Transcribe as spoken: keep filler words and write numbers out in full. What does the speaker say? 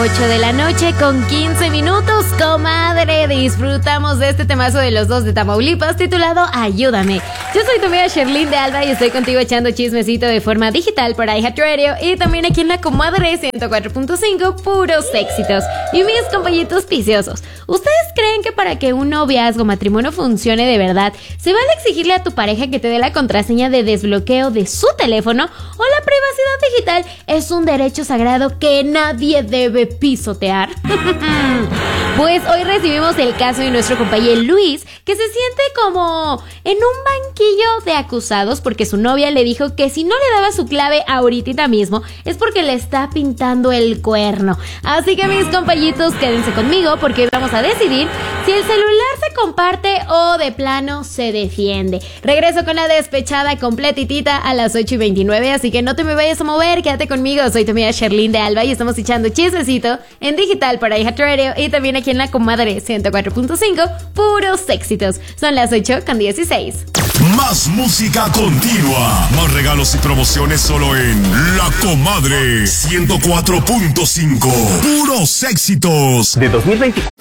ocho de la noche con quince minutos, comadre. Disfrutamos de este temazo de los dos de Tamaulipas titulado Ayúdame. Yo soy tu amiga Sherlyn de Alba y estoy contigo echando chismecito de forma digital por iHeartRadio y también aquí en la comadre ciento cuatro punto cinco, puros éxitos. Y mis compañitos viciosos, ¿ustedes creen que para que un noviazgo matrimonio funcione de verdad, se vale exigirle a tu pareja que te dé la contraseña de desbloqueo de su teléfono o la privacidad digital es un derecho sagrado que nadie debe pisotear? Pues hoy recibimos el caso de nuestro compañero Luis, que se siente como en un banquillo de acusados porque su novia le dijo que si no le daba su clave ahorita mismo es porque le está pintando el cuerno. Así que mis compañitos, quédense conmigo porque hoy vamos a decidir si el celular se comparte o de plano se defiende. Regreso con la despechada completitita a las ocho y veintinueve, así que no te me vayas a mover, quédate conmigo. Soy tu amiga Sherlyn de Alba y estamos echando chismecito en digital para iHeartRadio y también aquí en la comadre ciento cuatro punto cinco, puros éxitos. Son las ocho con dieciséis. Más música continua, más regalos y promociones solo en La Comadre ciento cuatro punto cinco, puros éxitos. De dos mil veinte.